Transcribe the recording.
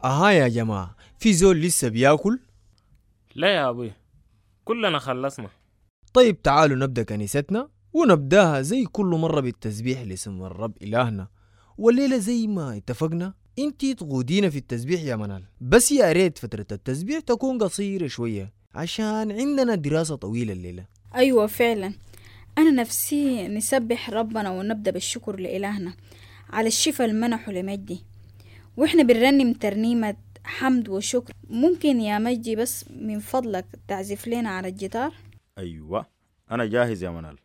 أها يا جماعة، في زول لسه بياكل؟ لا يا أبوي، كلنا خلصنا. طيب تعالوا نبدأ كنيستنا، ونبداها زي كل مرة بالتسبيح لاسم الرب إلهنا. والليلة زي ما اتفقنا انتي تقودينا في التسبيح يا منال، بس يا ريت فترة التسبيح تكون قصيرة شوية عشان عندنا دراسة طويلة الليلة. أيوة فعلا، أنا نفسي نسبح ربنا ونبدأ بالشكر لإلهنا على الشفاء المنحه لمجدي، وإحنا بنرنم ترنيمة حمد وشكر. ممكن يا مجدي بس من فضلك تعزف لنا على الجيتار؟ أيوة، أنا جاهز يا منال.